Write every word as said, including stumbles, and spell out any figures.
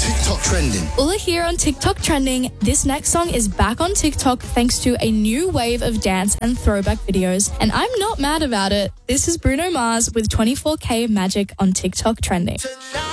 TikTok trending. Ula here on TikTok trending. This next song is back on TikTok thanks to a new wave of dance and throwback videos, and I'm not mad about it. This is Bruno Mars with twenty-four K Magic on TikTok trending.